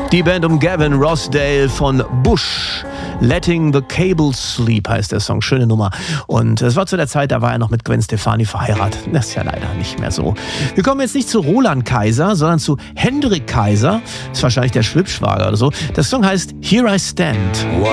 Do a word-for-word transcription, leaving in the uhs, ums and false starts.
Die Band um Gavin Rossdale von Bush. Letting the Cable Sleep heißt der Song. Schöne Nummer. Und es war zu der Zeit, da war er noch mit Gwen Stefani verheiratet. Das ist ja leider nicht mehr so. Wir kommen jetzt nicht zu Roland Kaiser, sondern zu Hendrik Kaiser. Das ist wahrscheinlich der Schwibschwager oder so. Der Song heißt Here I Stand.